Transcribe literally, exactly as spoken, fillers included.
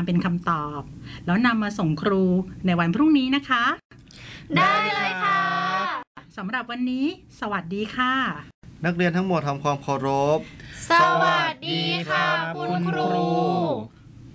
เป็นคำตอบแล้วนำมาส่งครูในวันพรุ่งนี้นะคะได้เลยค่ะสำหรับวันนี้สวัสดีค่ะนักเรียนทั้งหมดทำความเคารพสวัสดีค่ะคุณครู